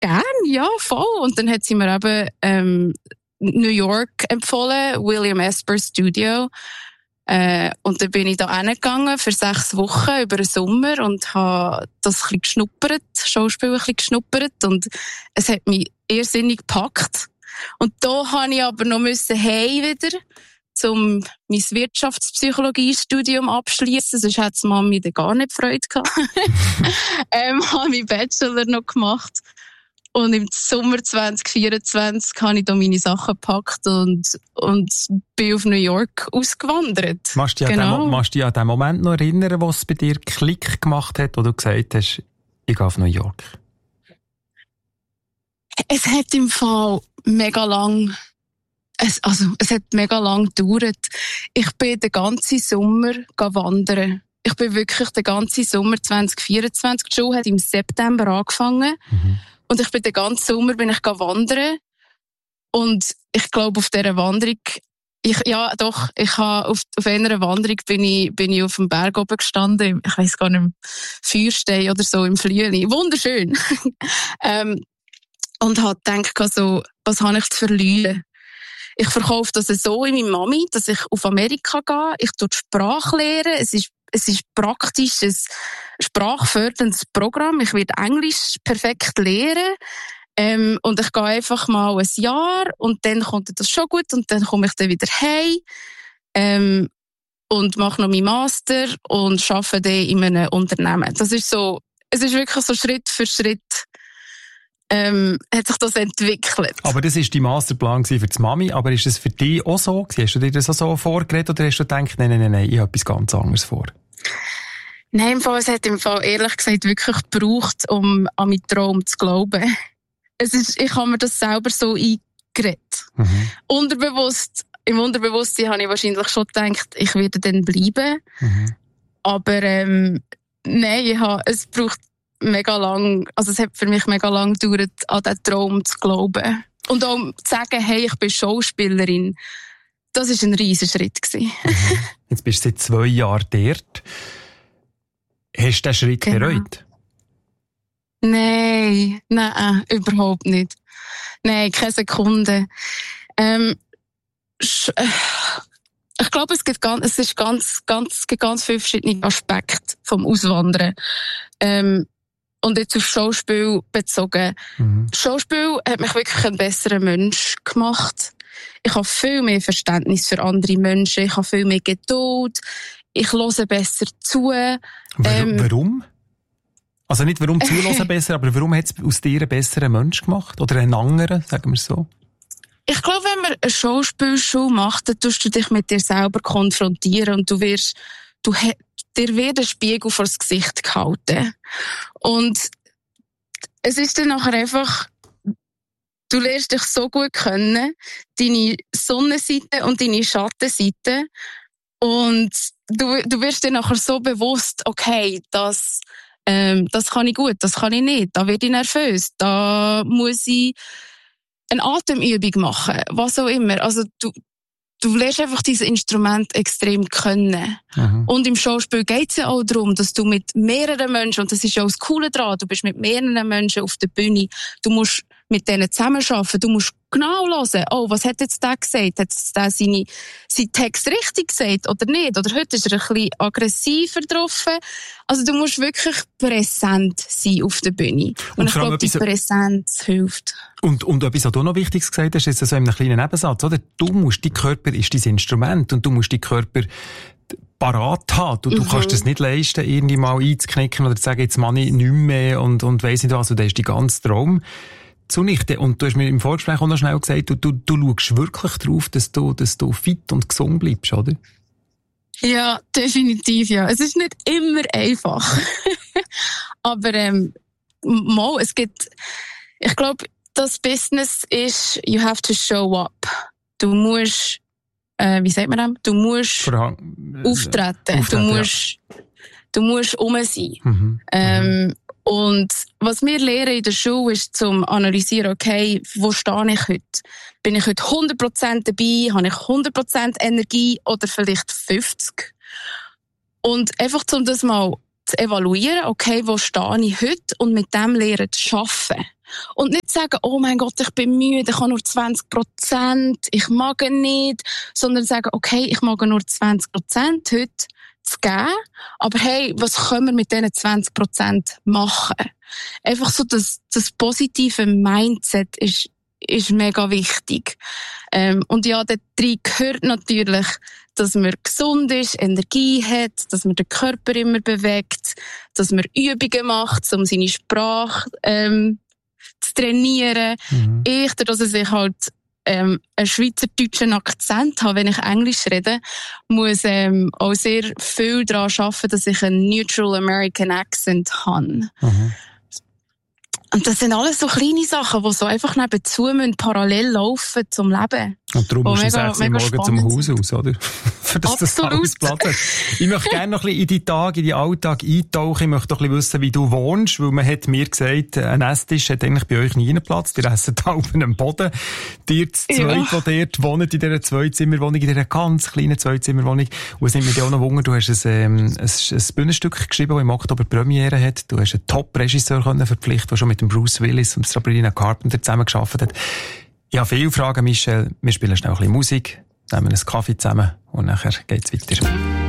gern, ja, voll. Und dann hat sie mir eben New York empfohlen, William Esper Studio. Und dann bin ich da hingegangen für 6 Wochen über den Sommer und habe das ein bisschen geschnuppert, Schauspiel ein bisschen geschnuppert. Und es hat mich irrsinnig gepackt. Und da habe ich aber noch wieder um mein Wirtschaftspsychologie-Studium abschließen. Sonst hat es Mami dann gar nicht Freude gehabt. Habe meinen Bachelor noch gemacht. Und im Sommer 2024 habe ich da meine Sachen gepackt und bin auf New York ausgewandert. Machst du dich an den Moment noch erinnern, wo es bei dir Klick gemacht hat, wo du gesagt hast, ich gehe auf New York? Es hat im Fall mega lang gedauert. Ich bin den ganzen Sommer wandern. Ich bin wirklich den ganzen Sommer 2024. Die Schule hat im September angefangen. Mhm. Und ich bin den ganzen Sommer wandern. Und ich glaube, auf dieser Wanderung, ich habe auf einer Wanderung bin ich auf dem Berg oben gestanden, ich weiss gar nicht, Feuerstein oder so im Flüeli. Wunderschön. Und habe gedacht, so, was habe ich zu verlieren? Ich verkaufe das so in meiner Mami, dass ich auf Amerika gehe. Ich tue die Sprache lernen. Es ist praktisch ein sprachförderndes Programm. Ich werde Englisch perfekt lernen. Und ich gehe einfach mal ein Jahr und dann kommt das schon gut und dann komme ich dann wieder heim und mache noch meinen Master und arbeite dann in einem Unternehmen. Das ist so, es ist wirklich so Schritt für Schritt hat sich das entwickelt. Aber das war dein Masterplan für die Mami, aber ist das für dich auch so? Hast du dir das auch so vorgeredet oder hast du gedacht, nein, ich habe etwas ganz anderes vor? Nein, es hat im Fall ehrlich gesagt wirklich gebraucht, um an meinen Traum zu glauben. Ich habe mir das selber so eingeredet. Mhm. Im Unterbewusstsein habe ich wahrscheinlich schon gedacht, ich werde dann bleiben. Mhm. Aber nein, es braucht mega lang, also es hat für mich mega lang gedauert, an diesen Traum zu glauben. Und auch zu sagen, hey, ich bin Schauspielerin, das war ein riesen Schritt gewesen. Jetzt bist du seit 2 Jahren dort. Hast du diesen Schritt bereut? Nein, überhaupt nicht. Nein, keine Sekunde. Ich glaube, es gibt ganz viele verschiedene Aspekte vom Auswandern. Und jetzt auf Schauspiel bezogen. Mhm. Schauspiel hat mich wirklich ein besserer Mensch gemacht. Ich habe viel mehr Verständnis für andere Menschen. Ich habe viel mehr Geduld. Ich höre besser zu. Warum? Also nicht warum zuhören besser, aber warum hat es aus dir einen besseren Mensch gemacht? Oder einen anderen, sagen wir es so? Ich glaube, wenn man eine Schauspielschule macht, dann tust du dich mit dir selber konfrontieren und dir wird ein Spiegel vor das Gesicht gehalten. Und es ist dann nachher einfach, du lernst dich so gut kennen, deine Sonnenseite und deine Schattenseite. Und du wirst dir nachher so bewusst, okay, das kann ich gut, das kann ich nicht, da werde ich nervös, da muss ich eine Atemübung machen, was auch immer. Also du lernst einfach dieses Instrument extrem kennen. Mhm. Und im Schauspiel geht es ja auch darum, dass du mit mehreren Menschen, und das ist ja auch das Coole daran, du bist mit mehreren Menschen auf der Bühne, du musst mit denen zusammenarbeiten, du musst genau hören, was hat jetzt der gesagt? Hat jetzt der seinen Text richtig gesagt oder nicht? Oder heute ist er ein bisschen aggressiver drauf. Also du musst wirklich präsent sein auf der Bühne. Und ich glaube, die Präsenz hilft. Und etwas, was du noch Wichtiges gesagt hast, ist so in einem kleinen Nebensatz, oder? Dein Körper ist dein Instrument und du musst deinen Körper parat haben. Du kannst es nicht leisten, irgendwie mal einzuknicken oder zu sagen, jetzt mache ich nicht mehr und weiss nicht was. Und das ist dein ganzer Traum zunichte. Und du hast mir im Vorgespräch auch noch schnell gesagt, du schaust wirklich darauf, dass du fit und gesund bleibst, oder? Ja, definitiv, ja. Es ist nicht immer einfach. Aber es gibt, ich glaube, das Business ist, you have to show up. Du musst, wie sagt man das? Du musst auftreten. Du musst rum sein. Mhm. Und was wir lernen in der Schule ist zum analysieren, okay, wo stehe ich heute? Bin ich heute 100% dabei? Habe ich 100% Energie oder vielleicht 50%? Und einfach um das mal zu evaluieren, okay, wo stehe ich heute und mit dem lernen zu arbeiten. Und nicht sagen, oh mein Gott, ich bin müde, ich habe nur 20%, ich mag nicht, sondern sagen, okay, ich mag nur 20% heute zu geben, aber hey, was können wir mit diesen 20% machen? Einfach so das positive Mindset ist mega wichtig. Und ja, da drin gehört natürlich, dass man gesund ist, Energie hat, dass man den Körper immer bewegt, dass man Übungen macht, um seine Sprache zu trainieren. Ich, dass ich halt einen schweizerdeutschen Akzent habe, wenn ich Englisch rede, muss auch sehr viel daran arbeiten, dass ich einen Neutral American Accent habe. Und das sind alles so kleine Sachen, die so einfach nebenzu müssen, parallel laufen zum Leben. Und darum musst du 6 Uhr morgen zum Haus aus, oder? Für das das alles Platz hat. Ich möchte gerne noch ein bisschen in die Tage, in die Alltag eintauchen. Ich möchte doch ein bisschen wissen, wie du wohnst, weil man hat mir gesagt, ein Esstisch hat eigentlich bei euch nie einen Platz. Die essen da oben am Boden. Dir zu zweit, die dort wohnen, in dieser Zweizimmerwohnung, in dieser ganz kleinen Zweizimmerwohnung. Und es nimmt mir auch noch Wunder, du hast ein Bühnenstück geschrieben, das im Oktober Premiere hat. Du hast einen Top-Regisseur verpflichtet, der schon mit dem Bruce Willis und Sabrina Carpenter zusammengearbeitet hat. Ich habe viele Fragen, Michelle. Wir spielen schnell ein bisschen Musik, nehmen einen Kaffee zusammen und nachher geht's weiter.